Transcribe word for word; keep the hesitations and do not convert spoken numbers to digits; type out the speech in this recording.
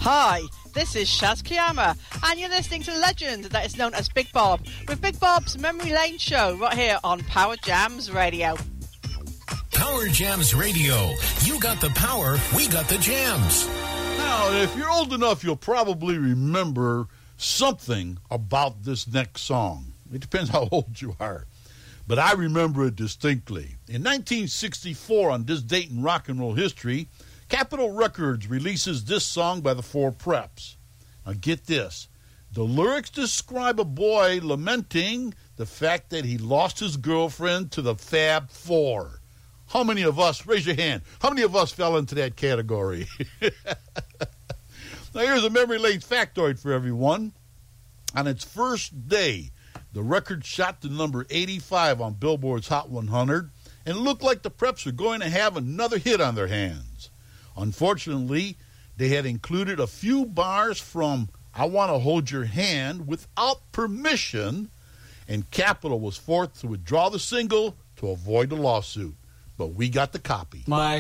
Hi, this is Shaz Kiyama, and you're listening to Legend that is known as Big Bob, with Big Bob's Memory Lane show right here on Power Jams Radio. Power Jams Radio. You got the power, we got the jams. Now, if you're old enough, you'll probably remember something about this next song. It depends how old you are. But I remember it distinctly. In nineteen sixty-four, on this date in rock and roll history, Capitol Records releases this song by the Four Preps. Now get this. The lyrics describe a boy lamenting the fact that he lost his girlfriend to the Fab Four. How many of us, raise your hand, how many of us fell into that category? Now here's a memory lane factoid for everyone. On its first day, the record shot to number eighty-five on Billboard's Hot one hundred, and it looked like the Preps were going to have another hit on their hands. Unfortunately, they had included a few bars from I Want to Hold Your Hand without permission, and Capitol was forced to withdraw the single to avoid the lawsuit. But we got the copy. My